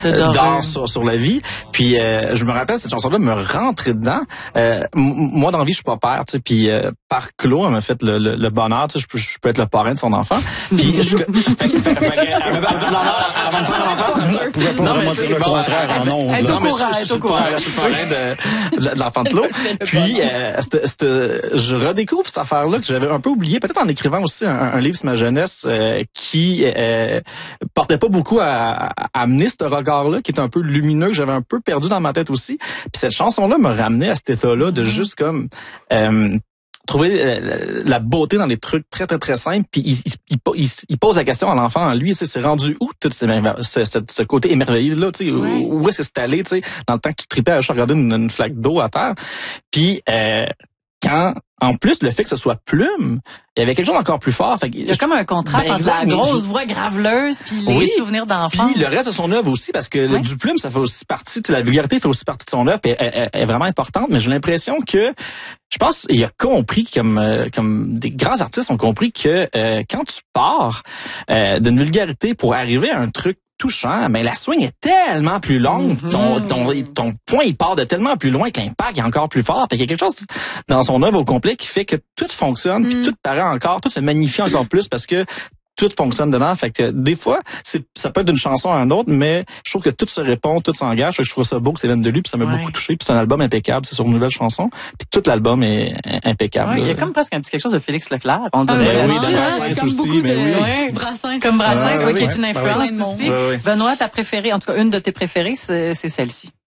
d'or sur la vie. Puis je me rappelle, cette chanson-là me rentrait dedans. Moi, dans la vie, je suis pas père, tu sais, puis par Claude, elle m'a fait le bonheur, tu sais, je peux être le parrain de son enfant. Puis elle me donne l'honneur avant de faire l'enfant. Je pouvais pas vraiment dire le contraire en ondes. Elle est au courant. Je suis le parrain de l'enfant de Claude. Puis je redécouvre cette affaire-là que j'avais un peu oublié, peut-être en écrivant aussi un livre sur ma jeunesse qui portait pas beaucoup à amener ce regard-là, qui est un peu lumineux, que j'avais un peu perdu dans ma tête aussi. Puis cette chanson-là me ramenait à cet état-là de juste comme trouver la beauté dans des trucs très très très simples. Puis il pose la question à l'enfant en lui, c'est rendu où tout ce côté émerveillé là, tu sais, où est-ce que c'est allé, tu sais, dans le temps que tu tripais à regarder une flaque d'eau à terre. Puis quand, en plus, le fait que ce soit plume, il y avait quelque chose d'encore plus fort. Fait il y a comme un contraste entre la grosse voix graveleuse puis les souvenirs d'enfance. Puis le reste de son œuvre aussi, parce que du plume, ça fait aussi partie, la vulgarité fait aussi partie de son œuvre, puis elle est vraiment importante, mais j'ai l'impression que, je pense, il a compris, comme des grands artistes ont compris que quand tu pars d'une vulgarité pour arriver à un truc touchant, mais la swing est tellement plus longue, ton point il part de tellement plus loin que l'impact est encore plus fort. Fait qu'il y a quelque chose dans son œuvre au complet qui fait que tout fonctionne, puis tout paraît encore, tout se magnifie encore plus parce que tout fonctionne dedans. Fait que des fois, ça peut être d'une chanson à une autre, mais je trouve que tout se répond, tout s'engage. Fait que je trouve ça beau que ça vienne de lui, puis ça m'a beaucoup touché. Puis c'est un album impeccable, c'est sur une nouvelle chanson, puis tout l'album est impeccable. Il y a comme presque un petit quelque chose de Félix Leclerc, on dirait. Oui, de Brassens aussi, mais Brassens. Comme Brassens, qui est une influence aussi. Benoît, ta préférée, en tout cas une de tes préférées, c'est celle-ci.